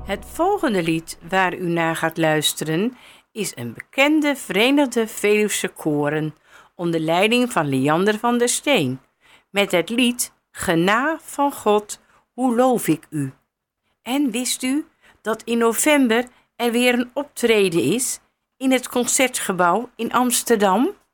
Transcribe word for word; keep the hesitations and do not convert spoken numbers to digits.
Het volgende lied waar u naar gaat luisteren is een bekende Verenigde Veluwse koren onder leiding van Liander van der Steen met het lied Genade van God, hoe loof ik u. En wist u dat in november er weer een optreden is in het Concertgebouw in Amsterdam?